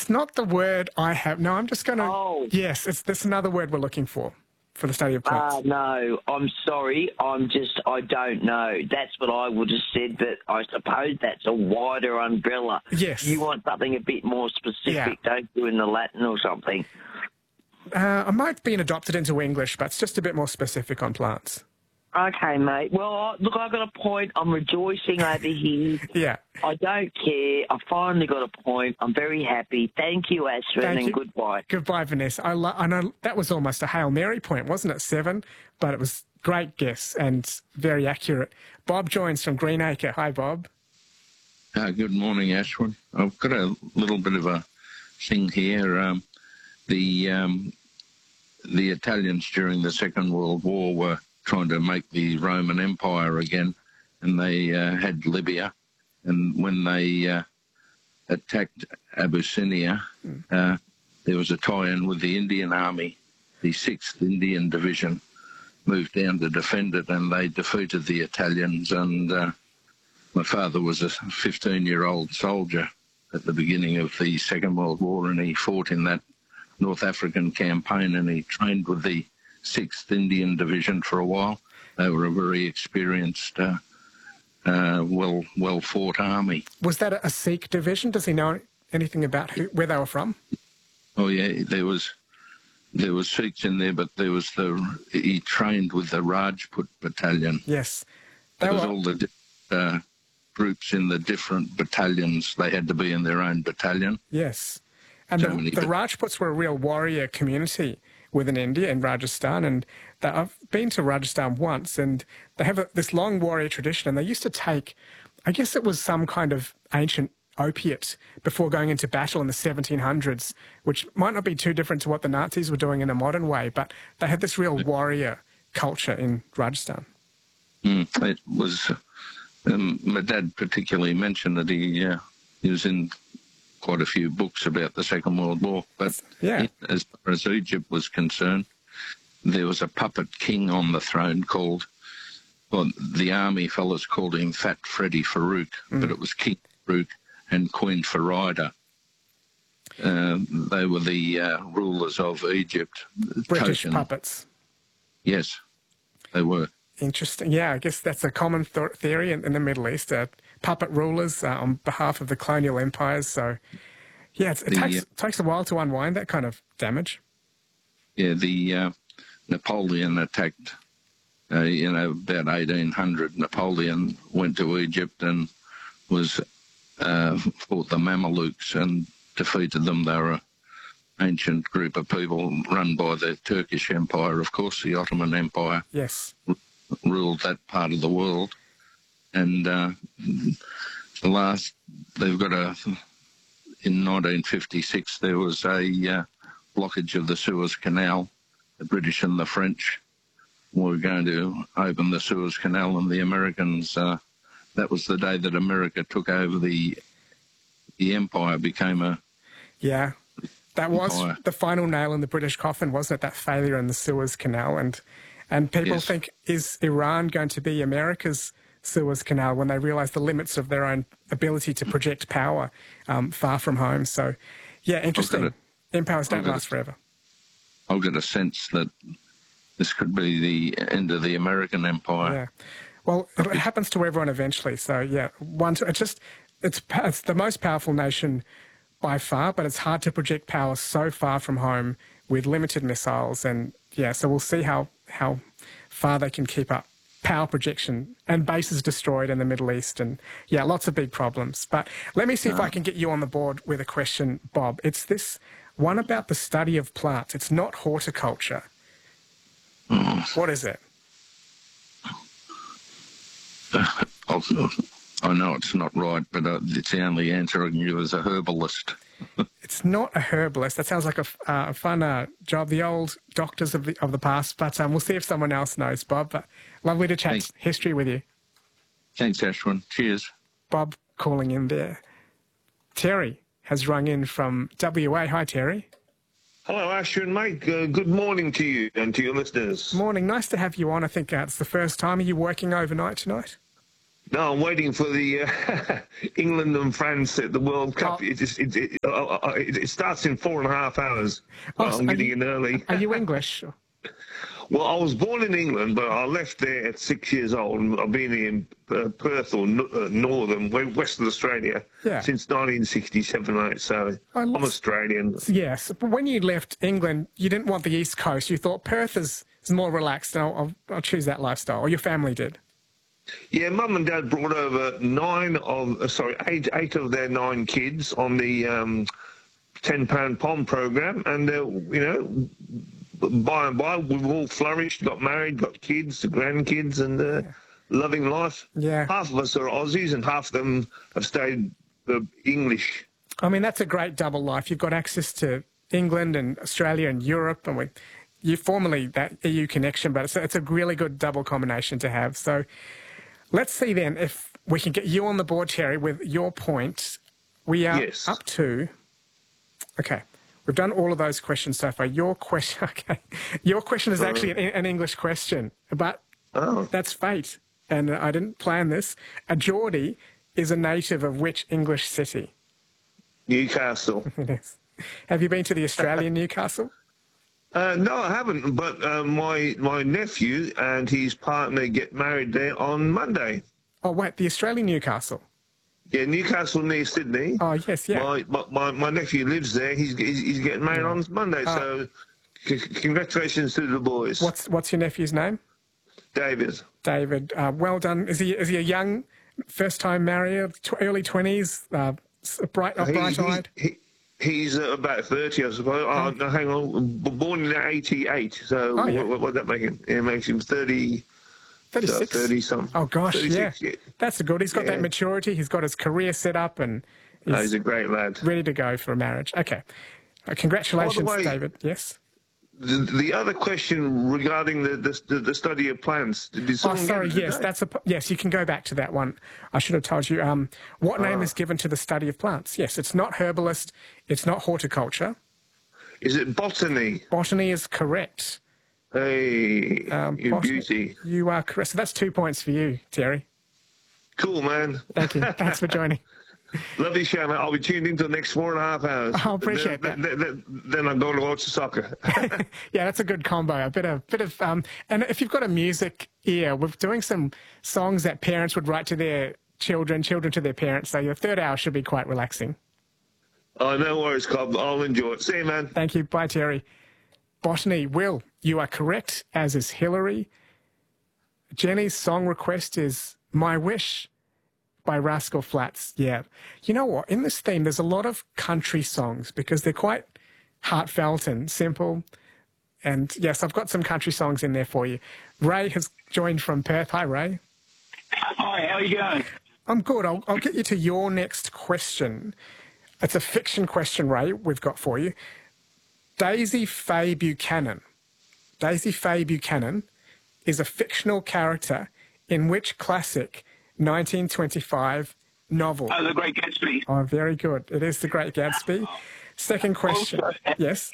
That's not the word I have. No, I'm just going to... Oh. Yes, that's another word we're looking for the study of plants. No, I'm sorry. I don't know. That's what I would have said, but I suppose that's a wider umbrella. Yes. You want something a bit more specific, don't you, in the Latin or something? I might be adopted into English, but it's just a bit more specific on plants. Okay, mate. Well, look, I've got a point. I'm rejoicing over here. Yeah. I don't care. I finally got a point. I'm very happy. Thank you, Ashwin, and goodbye. Goodbye, Vanessa. I know that was almost a Hail Mary point, wasn't it? 7, but it was great guess and very accurate. Bob joins from Greenacre. Hi, Bob. Good morning, Ashwin. I've got a little bit of a thing here. The Italians during the Second World War were trying to make the Roman Empire again, and they had Libya. And when they attacked Abyssinia, there was a tie-in with the Indian Army. The 6th Indian Division moved down to defend it, and they defeated the Italians. And my father was a 15-year-old soldier at the beginning of the Second World War, and he fought in that North African campaign, and he trained with the 6th Indian Division for a while. They were a very experienced, well-fought army. Was that a Sikh division? Does he know anything about where they were from? Oh yeah, there was Sikhs in there, but he trained with the Rajput battalion. Yes, all the groups in the different battalions. They had to be in their own battalion. Yes, and the Rajputs were a real warrior community within India and Rajasthan, and I've been to Rajasthan once, and they have this long warrior tradition, and they used to take, I guess it was some kind of ancient opiate before going into battle in the 1700s, which might not be too different to what the Nazis were doing in a modern way, but they had this real warrior culture in Rajasthan. It was, my dad particularly mentioned that he was in quite a few books about the Second World War, but as far as Egypt was concerned, there was a puppet king on the throne called, well, the army fellas called him Fat Freddie Farouk, but it was King Farouk and Queen Farida. They were the rulers of Egypt. British puppets. Yes, they were. Interesting. Yeah, I guess that's a common theory in the Middle East, puppet rulers on behalf of the colonial empires. So, yeah, it takes a while to unwind that kind of damage. Yeah, the Napoleon attacked, about 1800. Napoleon went to Egypt and fought the Mamelukes and defeated them. They were an ancient group of people run by the Turkish Empire, of course, the Ottoman Empire. Yes. Ruled that part of the world. And they've got in 1956, there was a blockage of the Suez Canal. The British and the French were going to open the Suez Canal, and the Americans, that was the day that America took over the empire, became a... Yeah, that was the final nail in the British coffin, wasn't it, that failure in the Suez Canal? And people think, is Iran going to be America's Suez Canal when they realise the limits of their own ability to project power far from home? So, yeah, interesting. Empires don't last forever. I've got a sense that this could be the end of the American empire. Yeah. Well, it happens to everyone eventually. So, yeah, it's the most powerful nation by far, but it's hard to project power so far from home with limited missiles. And, yeah, so we'll see how far they can keep up power projection and bases destroyed in the Middle East. And, yeah, lots of big problems. But let me see if I can get you on the board with a question, Bob. It's this one about the study of plants. It's not horticulture. What is it? I know it's not right, but it's the only answer I can give as a herbalist. It's not a herbalist. That sounds like a fun job, the old doctors of the past. But we'll see if someone else knows, Bob. But lovely to chat history with you. Thanks, Ashwin. Cheers. Bob calling in there. Terry has rung in from WA. Hi, Terry. Hello, Ashwin, mate. Good morning to you and to your listeners. Morning. Nice to have you on. I think it's the first time. Are you working overnight tonight? No, I'm waiting for the England and France at the World Cup. Oh. It starts in 4.5 hours. Well, so I'm are getting you- in early. Are you English? Well, I was born in England, but I left there at 6 years old. And I've been in Perth or northern, Western Australia Yeah. since 1967, mate. So I'm Australian. Yes, but when you left England, you didn't want the East Coast. You thought Perth is more relaxed, and I'll choose that lifestyle, or your family did. Yeah, Mum and Dad brought over eight of their 9 kids on the £10 POM program, and by and by we've all flourished, got married, got kids, grandkids, and loving life. Yeah. Half of us are Aussies, and half of them have stayed English. I mean, that's a great double life. You've got access to England and Australia and Europe, and you formerly that EU connection, but it's a really good double combination to have. So let's see then if we can get you on the board, Terry, with your point. We are Yes. up to... Okay, we've done all of those questions so far. Your question, okay, your question is actually an English question, but that's fate, and I didn't plan this. A Geordie is a native of which English city? Newcastle. Yes. Have you been to the Australian Newcastle? No, I haven't, but my nephew and his partner get married there on Monday. Oh, wait, the Australian Newcastle? Yeah, Newcastle near Sydney. Oh, yes, yeah. My nephew lives there. He's getting married on Monday. So, congratulations to the boys. What's your nephew's name? David. David. Well done. Is he a young, first-time marrier, early 20s, bright-eyed? He's about 30, I suppose. No, hang on. Born in 88. So what does that make him? It makes him 30. 36? 30-something. Oh, gosh, 36, yeah. That's good. He's got that maturity. He's got his career set up, and he's a great lad. Ready to go for a marriage. Okay. Congratulations, By the way, David. Yes? The other question regarding the study of plants. Yes, you can go back to that one. I should have told you. What name is given to the study of plants? Yes, it's not herbalist. It's not horticulture. Is it botany? Botany is correct. Hey, you beauty. You are correct. So that's 2 points for you, Terry. Cool, man. Thank you. Thanks for joining. Lovely show, man. I'll be tuned into the next 4.5 hours. I appreciate that. Then I'm going to watch the soccer. Yeah, that's a good combo. A bit of and if you've got a music ear, we're doing some songs that parents would write to their children to their parents. So your third hour should be quite relaxing. Oh, no worries, Cobb. I'll enjoy it. See you, man. Thank you. Bye, Terry. Botany, Will, you are correct, as is Hillary. Jenny's song request is My Wish by Rascal Flatts. Yeah. You know what? In this theme, there's a lot of country songs because they're quite heartfelt and simple. And yes, I've got some country songs in there for you. Ray has joined from Perth. Hi, Ray. Hi, how are you going? I'm good. I'll get you to your next question. It's a fiction question, Ray, we've got for you. Daisy Faye Buchanan. Daisy Faye Buchanan is a fictional character in which classic 1925 novel? Oh, The Great Gatsby. Oh, very good. It is The Great Gatsby. Second question. Also, Yes.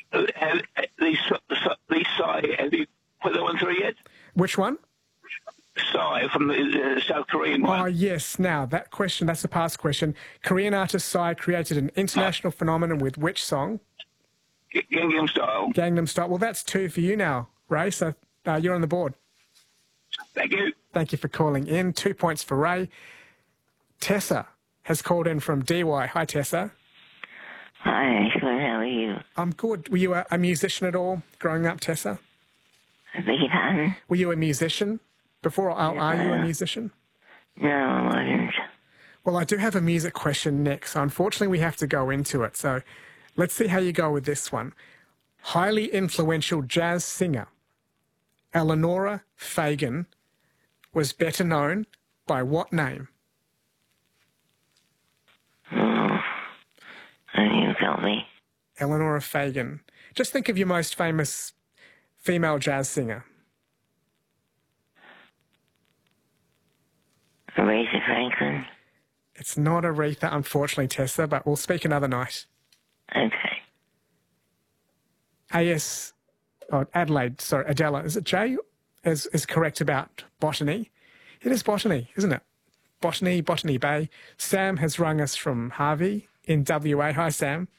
Psy, have you put that one through yet? Which one? Psy from the South Korean Oh, one. yes. Now, that question, that's a past question. Korean artist Psy created an international phenomenon with which song? Gangnam Style. Gangnam Style. Well, that's 2 for you now, Ray. So you're on the board. Thank you. Thank you for calling in. 2 points for Ray. Tessa has called in from DY. Hi, Tessa. Hi, Ashwin. How are you? I'm good. Were you a musician at all growing up, Tessa? I beg your pardon? Were you a musician before? Are you a musician? No, I wasn't. Well, I do have a music question next. So unfortunately, we have to go into it. So let's see how you go with this one. Highly influential jazz singer Eleanor Fagan was better known by what name? Oh, you got me. Eleanor Fagan. Just think of your most famous female jazz singer. Aretha Franklin. It's not Aretha, unfortunately, Tessa, but we'll speak another night. Okay. Adela. Is it J? Is correct about botany? It is botany, isn't it? Botany Bay. Sam has rung us from Harvey in WA. Hi, Sam.